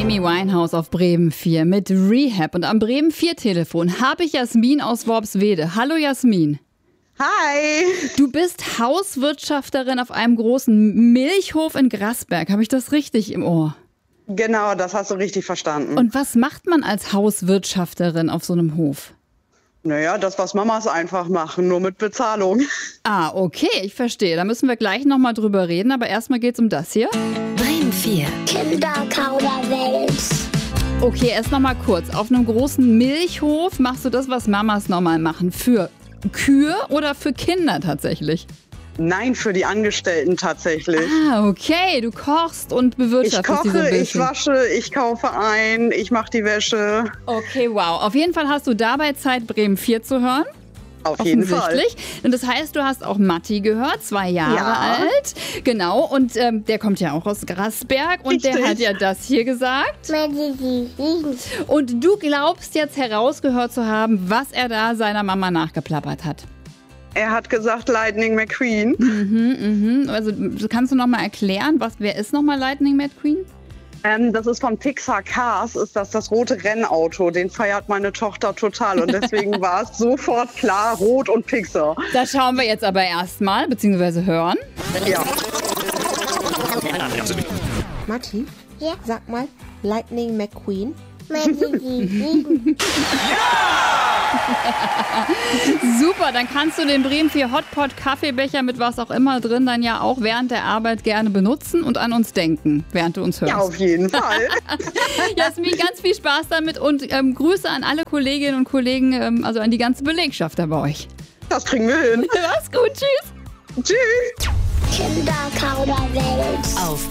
Amy Winehouse auf Bremen 4 mit Rehab. Und am Bremen 4 Telefon habe ich Jasmin aus Worpswede. Hallo Jasmin. Hi. Du bist Hauswirtschafterin auf einem großen Milchhof in Grasberg. Habe ich das richtig im Ohr? Genau, das hast du richtig verstanden. Und was macht man als Hauswirtschafterin auf so einem Hof? Naja, das, was Mamas einfach machen, nur mit Bezahlung. Ah, okay, ich verstehe. Da müssen wir gleich nochmal drüber reden. Aber erstmal geht's um das hier. Bremen 4. Kinderkauderwelsch. Okay, erst nochmal kurz. Auf einem großen Milchhof machst du das, was Mamas normal machen. Für Kühe oder für Kinder tatsächlich? Nein, für die Angestellten tatsächlich. Ah, okay. Du kochst und bewirtschaftest diese Milch. Ich wasche, ich kaufe ein, ich mache die Wäsche. Okay, wow. Auf jeden Fall hast du dabei Zeit, Bremen 4 zu hören. Auf jeden Fall. Offensichtlich. Und das heißt, du hast auch Matti gehört, 2 Jahre alt. Genau, und der kommt ja auch aus Grasberg und der hat ja das hier gesagt. Und du glaubst jetzt herausgehört zu haben, was er da seiner Mama nachgeplappert hat. Er hat gesagt Lightning McQueen. Also kannst du nochmal erklären, wer ist nochmal Lightning McQueen? Das ist von Pixar Cars, ist das rote Rennauto. Den feiert meine Tochter total und deswegen war es sofort klar, Rot und Pixar. Das schauen wir jetzt aber erstmal, beziehungsweise hören. Ja. Matti, Ja? sag mal, Lightning McQueen. Super, dann kannst du den Bremen 4 Hotpot Kaffeebecher mit was auch immer drin dann ja auch während der Arbeit gerne benutzen und an uns denken, während du uns hörst. Ja, auf jeden Fall. Jasmin, ganz viel Spaß damit und Grüße an alle Kolleginnen und Kollegen, also an die ganze Belegschaft da bei euch. Das kriegen wir hin. Mach's gut, tschüss. Tschüss. Kinderkauderwelsch. Auf